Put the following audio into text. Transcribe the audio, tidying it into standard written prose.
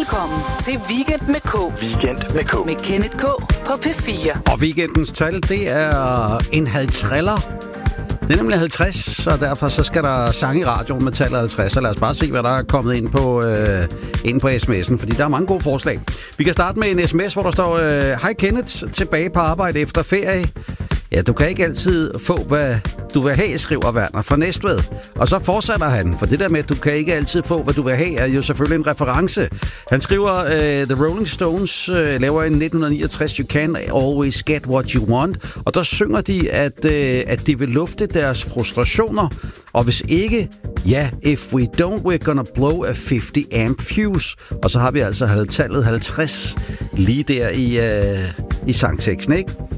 Velkommen til Weekend med K. Weekend med K. Med Kenneth K på P4. Og weekendens tal, det er en halvtræller. Det er nemlig 50, så derfor så skal der sang i radioen med tallet 50. Så lad os bare se, hvad der er kommet ind på sms'en, fordi der er mange gode forslag. Vi kan starte med en sms, hvor der står: Hej Kenneth, tilbage på arbejde efter ferie. Ja, du kan ikke altid få, hvad du vil have, skriver Werner fra Næstved. Og så fortsætter han, for det der med, at du kan ikke altid få, hvad du vil have, er jo selvfølgelig en reference. Han skriver, The Rolling Stones laver i 1969, You Can Always Get What You Want. Og der synger de, at de vil lufte deres frustrationer. Og hvis ikke, ja, if we don't, we're gonna blow a 50 amp fuse. Og så har vi altså tallet 50 lige der i sangteksten, ikke?